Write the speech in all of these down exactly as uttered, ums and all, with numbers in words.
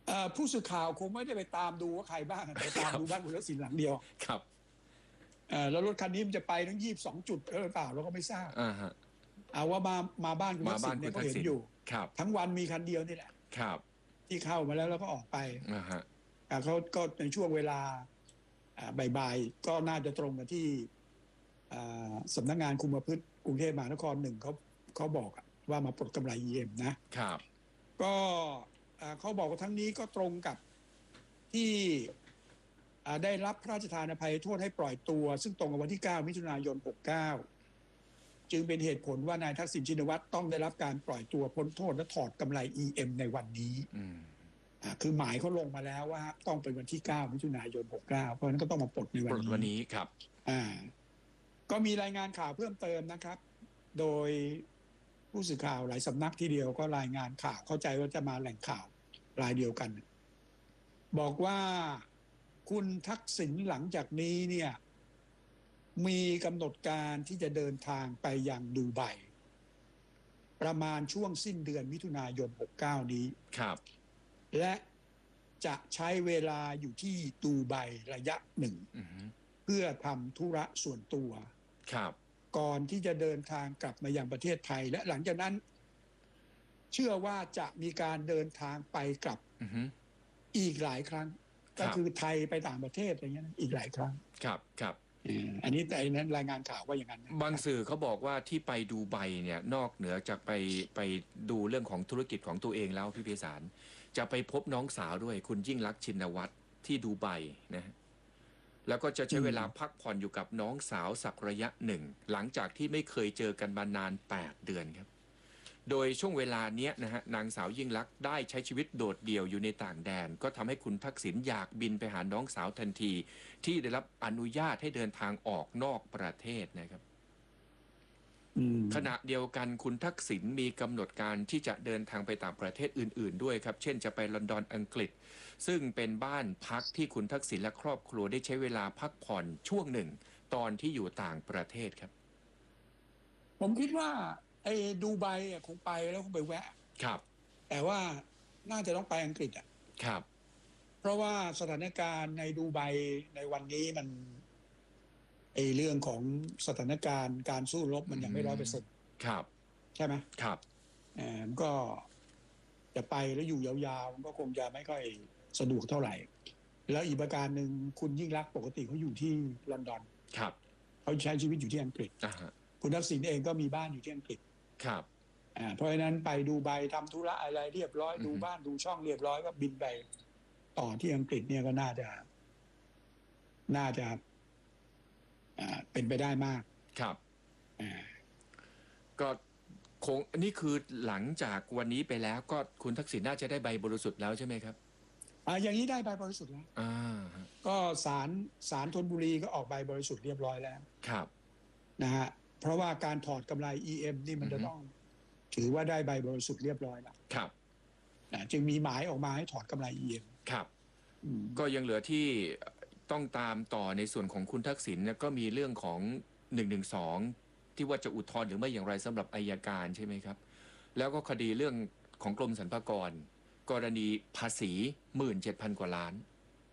ผู้สื่อข่าวคงไม่ได้ไปตามดูว่าใครบ้างแต่ตามดูบ้านคุณทักษิณหลังเดียวครับแล้วรถคันนี้มันจะไปทั้งยี่สิบสองจุดหรือเปล่าเราก็ไม่ทราบอ่าฮะเอาว่ามามาบ้านคุณมาบ้านทักษิณเนี่ยก็คุณทักษิณเห็นอยู่ครับทั้งวันมีคันเดียวนี่แหละครับที่เข้ามาแล้วแล้วก็ออกไปอ่าฮะเขาก็ในช่วงเวลาบ่ายๆก็น่าจะตรงกับที่สำนักงานคุมประพฤติกรุงเทพมหานครหนึ่งเขาเขาบอกว่ามาปลดกำไร อี เอ็ม นะครับก็เขาบอกว่าทั้งนี้ก็ตรงกับที่ได้รับพระราชทานอภัยโทษให้ปล่อยตัวซึ่งตรงกับวันที่เก้ามิถุนายนหกเก้าจึงเป็นเหตุผลว่านายทักษิณชินวัตรต้องได้รับการปล่อยตัวพ้นโทษและถอดกำไร อี เอ็ม ในวันนี้คือหมายเขาลงมาแล้วว่าต้องเป็นวันที่เก้ามิถุนายนหกเก้าเพราะฉะนั้นก็ต้องมาปลดในวันนี้ปลดวันนี้ครับอ่าก็มีรายงานข่าวเพิ่มเติมนะครับโดยผู้สื่อข่าวหลายสำนักทีเดียวก็รายงานข่าวเข้าใจว่าจะมาแหล่งข่าวรายเดียวกันบอกว่าคุณทักษิณหลังจากนี้เนี่ยมีกำหนดการที่จะเดินทางไปยังดูไบประมาณช่วงสิ้นเดือนมิถุนายนหกเก้านี้ครับและจะใช้เวลาอยู่ที่ดูไบระยะหนึ่งเพื่อทำธุระส่วนตัวครับก่อนที่จะเดินทางกลับมายังประเทศไทยและหลังจากนั้นเชื่อว่าจะมีการเดินทางไปกลับอีกหลายครั้งก็คือไทยไปต่างประเทศอะไรเงี้ยอีกหลายครั้งครับครับอันนี้แต่นั้นรายงานข่าวว่าอย่างนั้นบางสื่อเขาบอกว่าที่ไปดูไบเนี่ยนอกเหนือจากไปไปดูเรื่องของธุรกิจของตัวเองแล้วพี่เพศารจะไปพบน้องสาวด้วยคุณยิ่งลักษณ์ชินวัตรที่ดูไบนะแล้วก็จะใช้เวลาพักผ่อนอยู่กับน้องสาวสักระยะหนึ่งหลังจากที่ไม่เคยเจอกันมานานแปดเดือนครับโดยช่วงเวลาเนี้ยนะฮะนางสาวยิ่งลักษณ์ได้ใช้ชีวิตโดดเดี่ยวอยู่ในต่างแดนก็ทำให้คุณทักษิณอยากบินไปหาน้องสาวทันทีที่ได้รับอนุญาตให้เดินทางออกนอกประเทศนะครับขณะเดียวกันคุณทักษิณมีกำหนดการที่จะเดินทางไปต่างประเทศอื่นๆด้วยครับเช่นจะไปลอนดอนอังกฤษซึ่งเป็นบ้านพักที่คุณทักษิณและครอบครัวได้ใช้เวลาพักผ่อนช่วงหนึ่งตอนที่อยู่ต่างประเทศครับผมคิดว่าไอ้ดูไบคงไปแล้วคงไปแวะครับแต่ว่าน่าจะต้องไปอังกฤษอ่ะครับเพราะว่าสถานการณ์ในดูไบในวันนี้มันไอ้เรื่องของสถานการณ์การสู้รบมันยังไม่ร้อยเปอร์เซ็นต์ครับใช่ไหมครับอ่าก็จะไปแล้วอยู่ยาวๆมันก็คงจะไม่ค่อยสะดวกเท่าไหร่แล้วอีกประการหนึ่งคุณยิ่งรักปกติเขาอยู่ที่ลอนดอนครับเขาใช้ชีวิตอยู่ที่อังกฤษคุณทักษิณเองก็มีบ้านอยู่ที่อังกฤษครับอ่าเพราะฉะนั้นไปดูใบทำธุระอะไรเรียบร้อยดูบ้านดูช่องเรียบร้อยก็บินไปต่อที่อังกฤษเนี่ยก็น่าจะน่าจะอ่าเป็นไปได้มากครับอ่าก็คงนี่คือหลังจากวันนี้ไปแล้วก็คุณทักษิณน่าจะได้ใบบริสุทธิ์แล้วใช่ไหมครับอ่าอย่างนี้ได้ใบบริสุทธิ์แล้วอ่าก็ศาลศาลธนบุรีก็ออกใบบริสุทธิ์เรียบร้อยแล้วครับนะฮะเพราะว่าการถอดกำไร อี เอ็ม นี่มันจะต้องถือว่าได้ใบบริสุทธิ์เรียบร้อยแล้วครับจึงมีหมายออกมาให้ถอดกำไร อี เอ็มครับก็ยังเหลือที่ต้องตามต่อในส่วนของคุณทักษิณก็มีเรื่องของหนึ่งหนึ่งสองที่ว่าจะอุทธรณ์หรือไม่อย่างไรสำหรับอัยการใช่ไหมครับแล้วก็คดีเรื่องของกรมสรรพากรกรณีภาษีหมื่นเจ็ดพันกว่าล้าน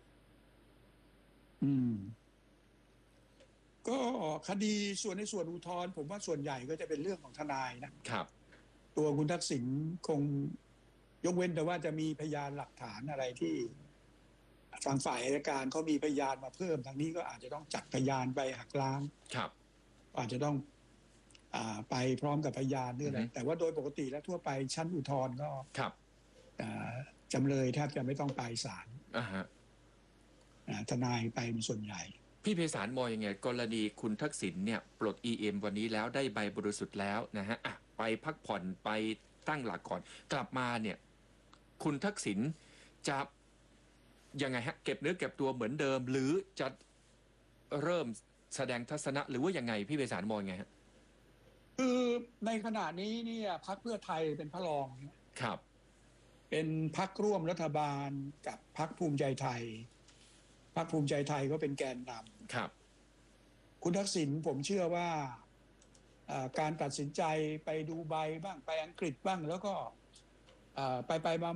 อืมก็คดีส่วนในส่วนอุทธรณ์ผมว่าส่วนใหญ่ก็จะเป็นเรื่องของทนายนะครับตัวคุณทักษิณคงยกเว้นแต่ว่าจะมีพยานหลักฐานอะไรที่ทางฝ่ายอัยการเขามีพยานมาเพิ่มทางนี้ก็อาจจะต้องจัดพยานไปหักล้างครับอาจจะต้องอ่าไปพร้อมกับพยานด้วยอะไรแต่ว่าโดยปกติแล้วทั่วไปชั้นอุทธรณ์ก็ครับจำเลยแทบจะไม่ต้องไปศาลอ่าฮะทนายไปเป็นส่วนใหญ่พี่ไพศาลมองยังไงกรณีคุณทักษิณเนี่ยปลด อี เอ็ม วันนี้แล้วได้ใบบริสุทธิ์แล้วนะฮะไปพักผ่อนไปตั้งหลักก่อนกลับมาเนี่ยคุณทักษิณจะยังไงฮะเก็บเนื้อเก็บตัวเหมือนเดิมหรือจะเริ่มแสดงทัศนะหรือว่ายังไงพี่ไพศาลมองยังไงฮะคือในขณะนี้เนี่ยพรรคเพื่อไทยเป็นพระรองครับเป็นพรรคร่วมรัฐบาลกับพรรคภูมิใจไทยพรรคภูมิใจไทยก็เป็นแกนนำครับคุณทักษิณผมเชื่อว่าการตัดสินใจไปดูใบบ้างไปอังกฤษบ้างแล้วก็ไปไปมา